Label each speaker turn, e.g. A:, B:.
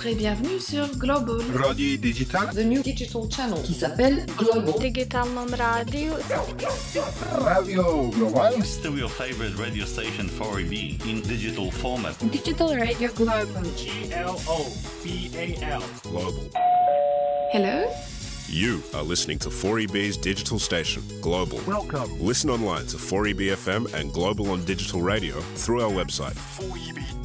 A: et bienvenue sur Global
B: Radio Digital,
C: the new digital channel qui s'appelle Global.
D: Digitalnom radio.
B: Radio Global.
E: Still your favorite radio station 4EB in digital format.
C: Digital Radio Global.
F: GLOBAL.
B: Global.
A: Hello.
G: You are listening to 4EB's digital station, Global.
B: Welcome.
G: Listen online to 4EB FM and Global on digital radio through our website.
F: 4EB